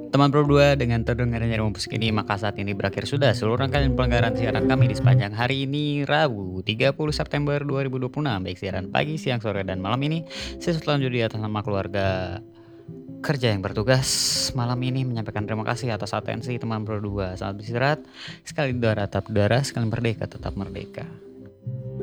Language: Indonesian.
Teman Pro 2 dengan terdengarnya ruang musik ini maka saat ini berakhir sudah seluruh rangkaian pelanggaran siaran kami di sepanjang hari ini Rabu 30 September 2026 baik siaran pagi, siang, sore, dan malam ini. Saya selanjutnya di atas nama keluarga kerja yang bertugas malam ini menyampaikan terima kasih atas atensi teman Pro 2. Selamat beristirahat, sekali udara tetap udara, sekali merdeka tetap merdeka.